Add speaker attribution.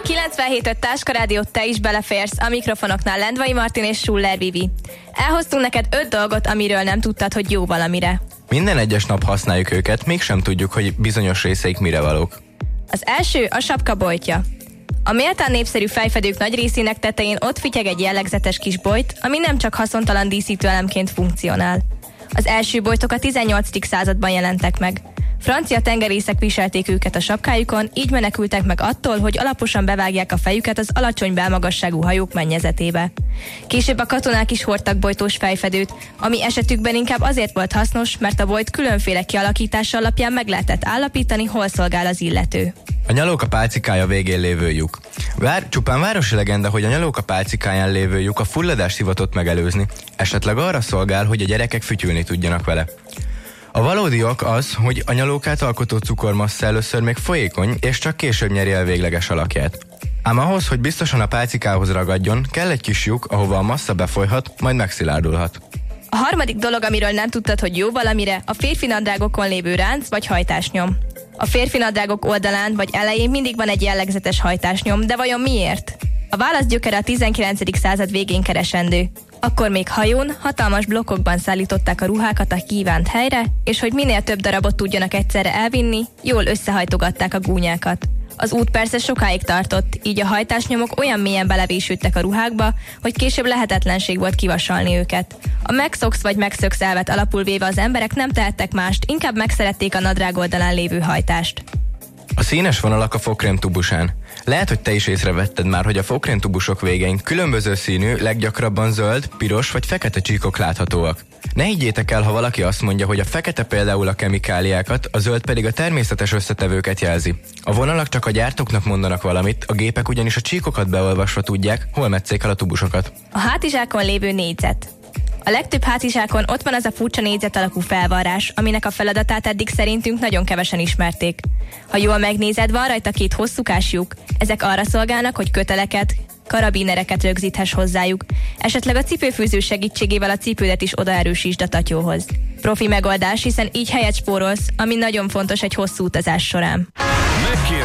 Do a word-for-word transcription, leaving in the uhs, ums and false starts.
Speaker 1: kilencvenhét öt Táska Rádiót, te is beleférsz, a mikrofonoknál Lendvai Martin és Schuller Vivi. Elhoztunk neked öt dolgot, amiről nem tudtad, hogy jó valamire.
Speaker 2: Minden egyes nap használjuk őket, mégsem tudjuk, hogy bizonyos részeik mire valók.
Speaker 1: Az első a sapka bojtja. A méltán népszerű fejfedők nagy részének tetején ott fityeg egy jellegzetes kis bojt, ami nem csak haszontalan díszítőelemként funkcionál. Az első bojtok a tizennyolcadik században jelentek meg. Francia tengerészek viselték őket a sapkájukon, így menekültek meg attól, hogy alaposan bevágják a fejüket az alacsony belmagasságú hajók mennyezetébe. Később a katonák is hordtak bojtós fejfedőt, ami esetükben inkább azért volt hasznos, mert a bojt különféle kialakítása alapján meg lehetett állapítani, hol szolgál az illető.
Speaker 2: A nyalóka pálcikája végén lévő lyuk. Vár, csupán városi legenda, hogy a nyalóka pálcikáján lévő lyuk a fulladást hivatott megelőzni, esetleg arra szolgál, hogy a gyerekek fütyülni tudjanak vele. A valódi ok az, hogy a nyalókát alkotó cukormassza először még folyékony, és csak később nyeri el végleges alakját. Ám ahhoz, hogy biztosan a pálcikához ragadjon, kell egy kis lyuk, ahova a massza befolyhat, majd megszilárdulhat.
Speaker 1: A harmadik dolog, amiről nem tudtad, hogy jó valamire, a férfi nadrágokon lévő ránc vagy hajtásnyom. A férfi nadrágok oldalán vagy elején mindig van egy jellegzetes hajtásnyom, de vajon miért? A válasz gyökere a tizenkilencedik század végén keresendő. Akkor még hajón, hatalmas blokkokban szállították a ruhákat a kívánt helyre, és hogy minél több darabot tudjanak egyszerre elvinni, jól összehajtogatták a gúnyákat. Az út persze sokáig tartott, így a hajtásnyomok olyan mélyen belevésődtek a ruhákba, hogy később lehetetlenség volt kivasalni őket. A megszoksz vagy megszöksz elvet alapul véve az emberek nem tehettek mást, inkább megszerették a nadrág oldalán lévő hajtást.
Speaker 2: A színes vonalak a fogkrém tubusán. Lehet, hogy te is észrevetted már, hogy a fogkrém tubusok végein különböző színű, leggyakrabban zöld, piros vagy fekete csíkok láthatóak. Ne higgyétek el, ha valaki azt mondja, hogy a fekete például a kemikáliákat, a zöld pedig a természetes összetevőket jelzi. A vonalak csak a gyártóknak mondanak valamit, a gépek ugyanis a csíkokat beolvasva tudják, hol metszék el a tubusokat.
Speaker 1: A hátizsákon lévő négyzet. A legtöbb hátizsákon ott van az a furcsa négyzet alakú felvarrás, aminek a feladatát eddig szerintünk nagyon kevesen ismerték. Ha jól megnézed, van rajta két hosszúkás lyuk. Ezek arra szolgálnak, hogy köteleket, karabinereket rögzíthess hozzájuk. Esetleg a cipőfűző segítségével a cipődet is odaerősítsd a tatyóhoz. Profi megoldás, hiszen így helyet spórolsz, ami nagyon fontos egy hosszú utazás során.